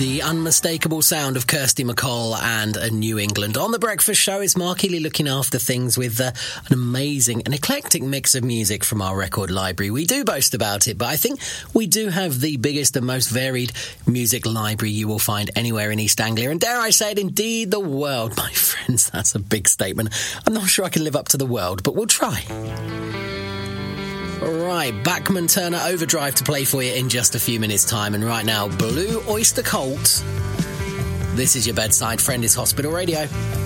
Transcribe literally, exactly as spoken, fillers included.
The unmistakable sound of Kirsty MacColl and a New England. On The Breakfast Show, it's Mark Healy looking after things with uh, an amazing and eclectic mix of music from our record library. We do boast about it, but I think we do have the biggest and most varied music library you will find anywhere in East Anglia. And dare I say it, indeed the world. My friends, that's a big statement. I'm not sure I can live up to the world, but we'll try. Right, Bachman Turner Overdrive to play for you in just a few minutes' time. And right now, Blue Oyster Cult. This is your bedside friend, is Hospital Radio.